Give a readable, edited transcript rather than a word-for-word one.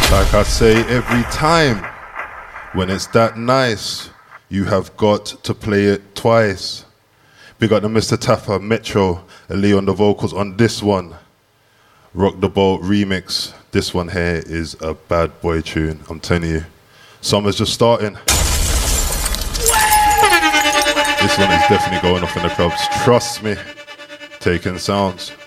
Like I say every time, when it's that nice, you have got to play it twice. Big up the Mr. Taffer, Metro, and Lee on the vocals on this one. Rock the Boat remix. This one here is a bad boy tune, I'm telling you. Summer's just starting. This one is definitely going off in the clubs. Trust me. Taking sounds.